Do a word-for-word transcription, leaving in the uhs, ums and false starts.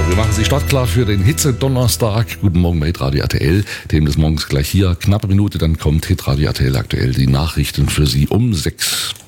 wir machen Sie startklar für den Hitze-Donnerstag. Guten Morgen bei Hitradio R T L. Themen des Morgens gleich hier. Knappe Minute, dann kommt Hitradio R T L aktuell die Nachrichten für Sie um sechs.